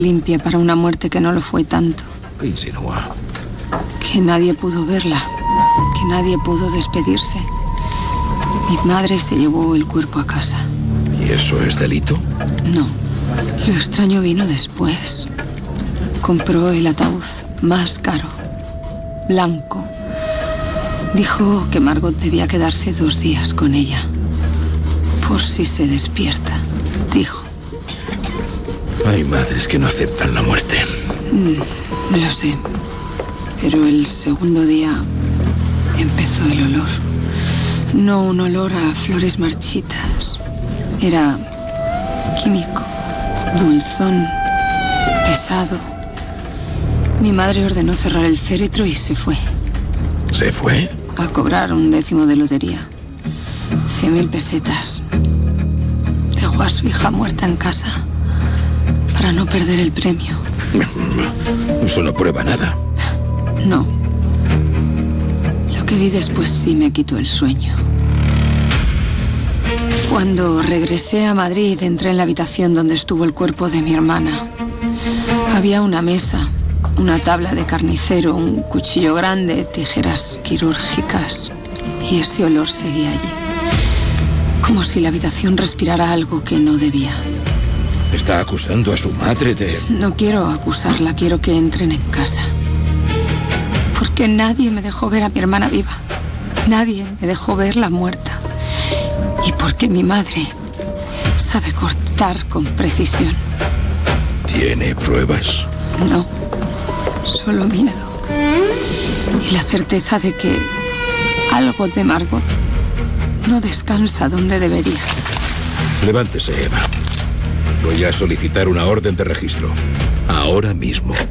limpia para una muerte que no lo fue tanto. ¿Qué insinúa? Que nadie pudo verla, que nadie pudo despedirse. Mi madre se llevó el cuerpo a casa. ¿Y eso es delito? No, lo extraño vino después. Compró el ataúd más caro, blanco. Dijo que Margot debía quedarse 2 días con ella. Por si se despierta, dijo. Hay madres que no aceptan la muerte. Lo sé. Pero el segundo día empezó el olor. No un olor a flores marchitas. Era químico, dulzón, pesado. Mi madre ordenó cerrar el féretro y se fue. ¿Se fue? A cobrar 1 décimo de lotería. 100.000 pesetas. Dejó a su hija muerta en casa para no perder el premio. Eso no prueba nada. No. Lo que vi después sí me quitó el sueño. Cuando regresé a Madrid, entré en la habitación donde estuvo el cuerpo de mi hermana. Había una mesa, una tabla de carnicero, un cuchillo grande, tijeras quirúrgicas. Y ese olor seguía allí. Como si la habitación respirara algo que no debía. Está acusando a su madre de... No quiero acusarla, quiero que entren en casa. Porque nadie me dejó ver a mi hermana viva. Nadie me dejó verla muerta. Y porque mi madre sabe cortar con precisión. ¿Tiene pruebas? No, solo miedo. Y la certeza de que algo de Margot no descansa donde debería. Levántese, Eva. Voy a solicitar una orden de registro. Ahora mismo.